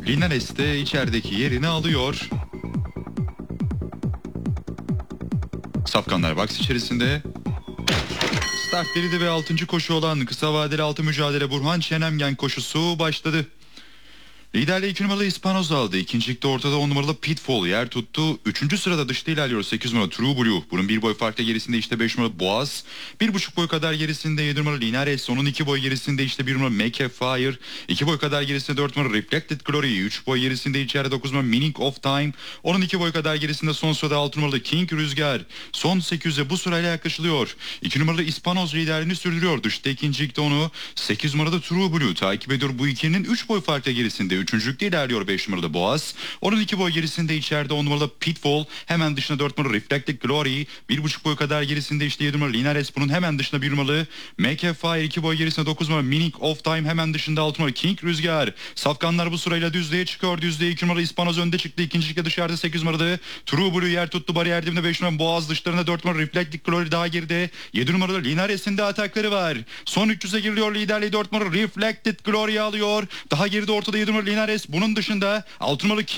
Linares de içerideki yerini alıyor. Safkanlar box içerisinde. Start verildi ve 6. koşu olan kısa vadeli 6 mücadele Burhan Çenemgen koşusu başladı. Liderliği 2 numaralı Hispanoz aldı. İkincilikte ortada 10 numaralı Pitfall yer tuttu. 3. sırada dışta ilerliyor 8 numaralı True Blue. Bunun 1 boy farklı gerisinde işte 5 numaralı Boğaz. 1,5 boy kadar gerisinde 7 numaralı Linares. Onun 2 boy gerisinde işte 1 numaralı Make a Fire. 2 boy kadar gerisinde 4 numaralı Reflected Glory. 3 boy gerisinde içeride 9 numaralı Meaning of Time. Onun 2 boy kadar gerisinde son sırada 6 numaralı King Rüzgar. Son 800'e bu sırayla yaklaşılıyor. 2 numaralı Hispanoz liderliğini sürdürüyor. Dışta ikincilikte onu 8 numaralı True Blue takip ediyor. Bu ikinin 3 boy farklı gerisinde. Üçüncülükte ilerliyor 5 numaralı Boğaz. Onun 2 boy gerisinde içeride 10 numaralı Pitfall. Hemen dışında 4 numaralı Reflected Glory. 1,5 boy kadar gerisinde işte 7 numaralı Linares. Bunun hemen dışında 1 numaralı Make a Fire. 2 boy gerisinde 9 numaralı Meaning of Time. Hemen dışında 6 numaralı King Rüzgar. Safkanlar bu sırayla düzlüğe çıkıyor. Düzlüğe 2 numaralı Hispanoz önde çıktı. İkincilikte dışarıda 8 numaralı True Blue yer tuttu. Bariyer dibinde 5 numaralı Boğaz dışlarında 4 numaralı Reflected Glory daha geride. 7 numaralı Linares'in de atakları var. Son 300'e giriliyor. Liderliği 4 numaralı Reflected Glory alıyor. Daha geride ortada 7 numaralı Linares. Bunun dışında 6 numaralı